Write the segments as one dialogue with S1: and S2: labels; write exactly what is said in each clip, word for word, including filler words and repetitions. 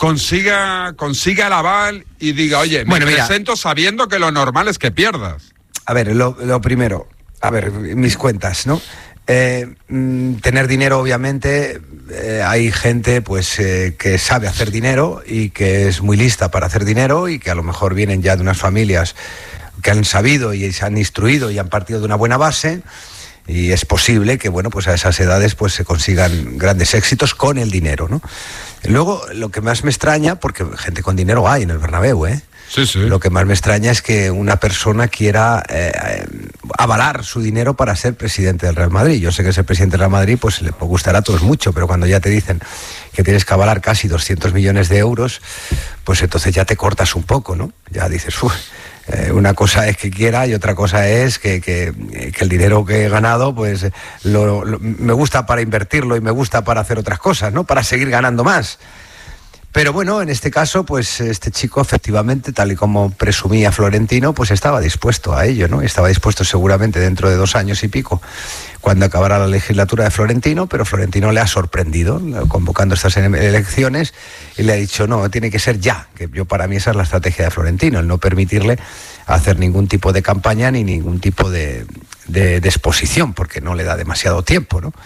S1: consiga, consiga el aval y diga, oye,
S2: bueno,
S1: me
S2: mira,
S1: presento sabiendo que lo normal es que pierdas.
S2: A ver, lo, lo primero, a ver, mis cuentas, ¿no? Eh, mm, tener dinero, obviamente, eh, hay gente pues eh, que sabe hacer dinero y que es muy lista para hacer dinero y que a lo mejor vienen ya de unas familias que han sabido y se han instruido y han partido de una buena base, y es posible que, bueno, pues a esas edades pues se consigan grandes éxitos con el dinero, ¿no? Luego, lo que más me extraña, porque gente con dinero hay en el Bernabéu, ¿eh?
S1: Sí, sí.
S2: Lo que más me extraña es que una persona quiera eh, avalar su dinero para ser presidente del Real Madrid. Yo sé que ser presidente del Real Madrid pues le gustará a todos mucho, pero cuando ya te dicen que tienes que avalar casi doscientos millones de euros, pues entonces ya te cortas un poco, ¿no? Ya dices, uff, eh, una cosa es que quiera y otra cosa es que, que, que el dinero que he ganado pues lo, lo, me gusta para invertirlo y me gusta para hacer otras cosas, ¿no? Para seguir ganando más. Pero bueno, en este caso, pues este chico efectivamente, tal y como presumía Florentino, pues estaba dispuesto a ello, ¿no? Estaba dispuesto seguramente dentro de dos años y pico, cuando acabara la legislatura de Florentino, pero Florentino le ha sorprendido convocando estas elecciones y le ha dicho, no, tiene que ser ya, que yo para mí esa es la estrategia de Florentino, el no permitirle hacer ningún tipo de campaña ni ningún tipo de, de, de exposición, porque no le da demasiado tiempo, ¿no?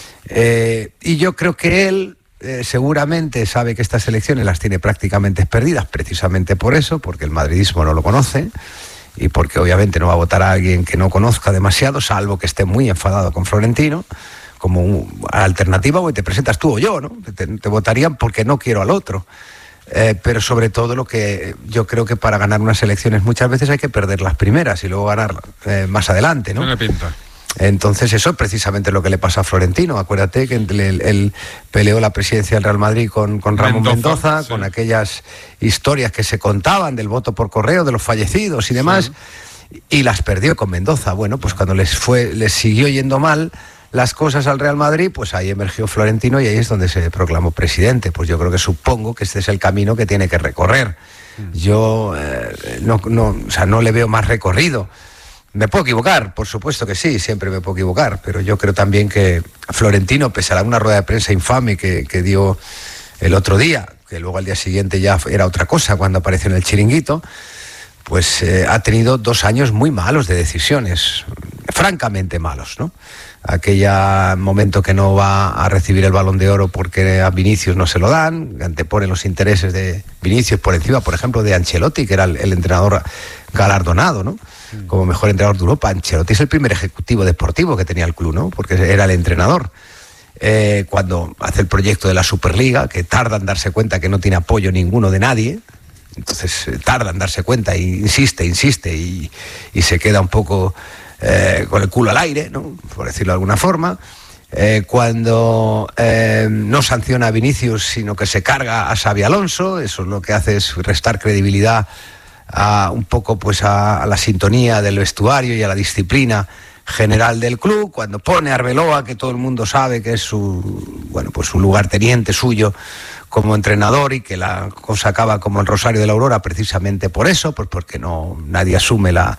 S2: Eh, y yo creo que él... Eh, seguramente sabe que estas elecciones las tiene prácticamente perdidas, precisamente por eso, porque el madridismo no lo conoce y porque obviamente no va a votar a alguien que no conozca demasiado, salvo que esté muy enfadado con Florentino, como un, alternativa, o te presentas tú o yo, ¿no? Te, te votarían porque no quiero al otro. Eh, pero sobre todo lo que yo creo que para ganar unas elecciones muchas veces hay que perder las primeras y luego ganar eh, más adelante, ¿no?
S1: Tiene pinta.
S2: Entonces eso es precisamente lo que le pasa a Florentino. Acuérdate que él, él peleó la presidencia del Real Madrid con, con Ramón Mendoza, Mendoza sí. Con aquellas historias que se contaban del voto por correo, de los fallecidos y demás, sí. Y las perdió con Mendoza. Bueno, pues cuando les fue, les siguió yendo mal las cosas al Real Madrid, pues ahí emergió Florentino y ahí es donde se proclamó presidente. Pues yo creo que supongo que este es el camino que tiene que recorrer. Yo eh, no, no, o sea, no le veo más recorrido. Me puedo equivocar, por supuesto que sí, siempre me puedo equivocar, pero yo creo también que Florentino, pese a una rueda de prensa infame que, que dio el otro día, que luego al día siguiente ya era otra cosa cuando apareció en el Chiringuito, pues eh, ha tenido dos años muy malos de decisiones, francamente malos, ¿no? Aquella momento que no va a recibir el Balón de Oro porque a Vinicius no se lo dan, anteponen los intereses de Vinicius por encima, por ejemplo, de Ancelotti, que era el, el entrenador galardonado, ¿no? Como mejor entrenador de Europa. Ancelotti es el primer ejecutivo deportivo que tenía el club, ¿no? Porque era el entrenador. Eh, cuando hace el proyecto de la Superliga, que tarda en darse cuenta que no tiene apoyo ninguno de nadie, entonces eh, tarda en darse cuenta, e insiste, insiste, y, y se queda un poco eh, con el culo al aire, ¿no? Por decirlo de alguna forma. Eh, cuando eh, no sanciona a Vinicius, sino que se carga a Xabi Alonso, eso lo que hace es restar credibilidad a un poco pues a, a la sintonía del vestuario y a la disciplina general del club. Cuando pone a Arbeloa, que todo el mundo sabe que es su, bueno, pues su lugarteniente suyo como entrenador, y que la cosa acaba como el Rosario de la Aurora precisamente por eso, pues porque no nadie asume la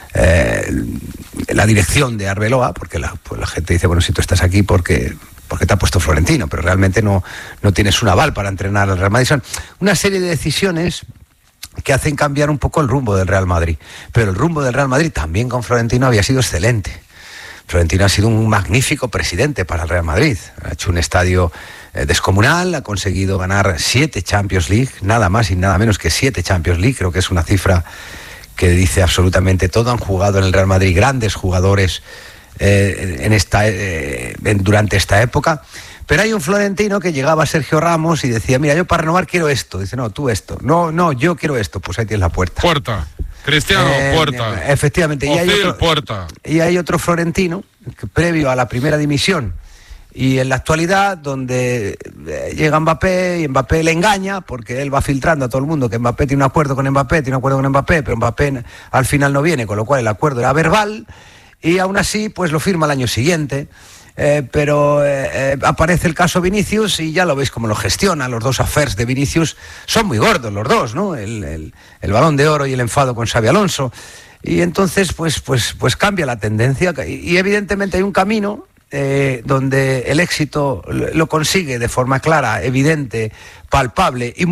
S2: eh, la dirección de Arbeloa, porque la, pues la gente dice, bueno, si tú estás aquí porque porque te ha puesto Florentino, pero realmente no, no tienes un aval para entrenar al Real Madrid. Son una serie de decisiones que hacen cambiar un poco el rumbo del Real Madrid. Pero el rumbo del Real Madrid también con Florentino había sido excelente. Florentino ha sido un magnífico presidente para el Real Madrid. Ha hecho un estadio eh, descomunal, ha conseguido ganar siete Champions League, nada más y nada menos que siete Champions League. Creo que es una cifra que dice absolutamente todo. Han jugado en el Real Madrid grandes jugadores eh, en esta, eh, en, durante esta época. Pero hay un florentino que llegaba a Sergio Ramos y decía, mira, yo para renovar quiero esto. Dice, no, tú esto. No, no, yo quiero esto. Pues ahí tienes la puerta.
S1: Puerta. Cristiano,
S2: eh,
S1: puerta.
S2: Efectivamente.
S1: Ozil,
S2: y, hay otro,
S1: puerta.
S2: y hay otro florentino, que previo a la primera dimisión y en la actualidad, donde llega Mbappé y Mbappé le engaña, porque él va filtrando a todo el mundo que Mbappé tiene un acuerdo con Mbappé, tiene un acuerdo con Mbappé, pero Mbappé al final no viene, con lo cual el acuerdo era verbal, y aún así pues lo firma el año siguiente. Eh, pero eh, aparece el caso Vinicius y ya lo veis cómo lo gestiona. Los dos affairs de Vinicius son muy gordos, los dos, ¿no? El, el, el Balón de Oro y el enfado con Xabi Alonso. Y entonces pues, pues, pues cambia la tendencia y, y evidentemente hay un camino eh, donde el éxito lo consigue de forma clara, evidente, palpable y